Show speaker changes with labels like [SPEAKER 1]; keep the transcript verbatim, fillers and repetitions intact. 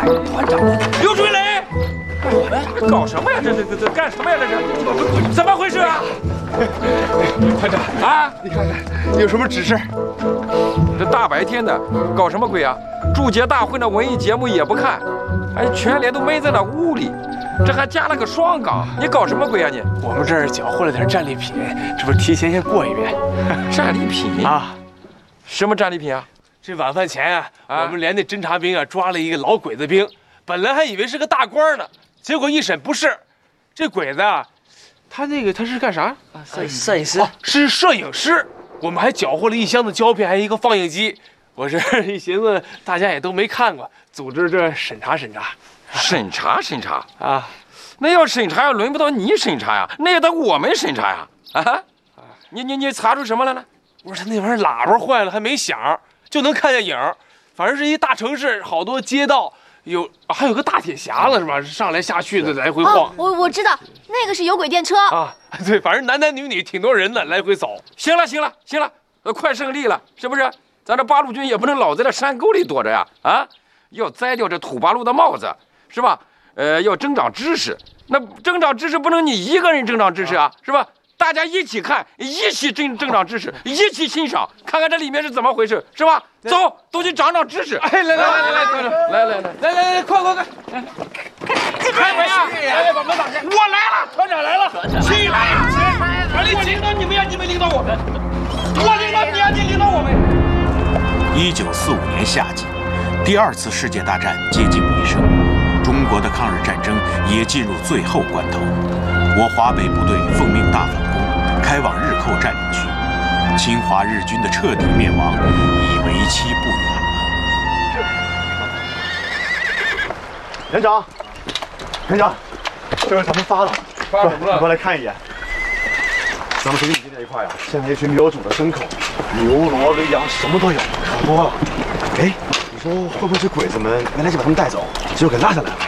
[SPEAKER 1] 团长，刘追雷，搞什么呀？这这这这干什么呀？这是怎么回事啊？
[SPEAKER 2] 团长
[SPEAKER 1] 啊，
[SPEAKER 2] 你看看有什么指示？
[SPEAKER 1] 这大白天的搞什么鬼啊？祝捷大会的文艺节目也不看，哎，全连都闷在那屋里，这还加了个双岗，你搞什么鬼啊你？
[SPEAKER 2] 我们这儿缴获了点战利品，这不是提前先过一遍？
[SPEAKER 1] 战利品
[SPEAKER 2] 啊？
[SPEAKER 1] 什么战利品啊？
[SPEAKER 2] 这晚饭前啊，
[SPEAKER 1] 啊
[SPEAKER 2] 我们连的侦察兵啊抓了一个老鬼子兵，本来还以为是个大官呢，结果一审不是，这鬼子啊，他那个他是干啥？
[SPEAKER 3] 摄摄影师、
[SPEAKER 2] 哦、是摄影师。我们还缴获了一箱子胶片，还有一个放映机。我这一寻思，大家也都没看过，组织这审查审查。
[SPEAKER 1] 审查审查
[SPEAKER 2] 啊？
[SPEAKER 1] 那要审查，轮不到你审查呀，那也得我们审查呀！啊，你你你查出什么来了？
[SPEAKER 2] 不是他那玩意儿喇叭坏了，还没响，就能看见影儿。反正是一大城市，好多街道，有还有个大铁匣子是吧？上来下去的来回晃。
[SPEAKER 4] 哦、我我知道，那个是有轨电车
[SPEAKER 2] 啊。对，反正男男女女挺多人的，来回走。
[SPEAKER 1] 行了行了行了，呃，快胜利了，是不是？咱这八路军也不能老在这山沟里躲着呀！啊，要摘掉这土八路的帽子，是吧？呃，要增长知识。那增长知识不能你一个人增长知识啊，是吧？大家一起看，一起增增长知识，一起欣赏，看看这里面是怎么回事，是吧？走，都去长长知识。
[SPEAKER 2] 哎，来来来来来，团长，来来来来来来，快快快！
[SPEAKER 1] 开门啊！
[SPEAKER 2] 哎，把门打开！
[SPEAKER 1] 我来了，团长来了，起来呀！我领导你们呀，你们领导我们，我领导你呀，你领导我们。
[SPEAKER 5] 一九四五年夏季，第二次世界大战接近尾声，中国的抗日战争也进入最后关头。我华北部队奉命大反攻，开往日寇占领区，侵华日军的彻底灭亡已为期不远
[SPEAKER 6] 了。连长，连长，这是咱们发的，
[SPEAKER 1] 发什么了？
[SPEAKER 6] 你过来看一眼。咱们水警这一块啊，现在一群没有主的牲口，牛、骡子、羊，什么都有，可多了。哎，你说会不会是鬼子们没来及把他们带走，结果给落下来了？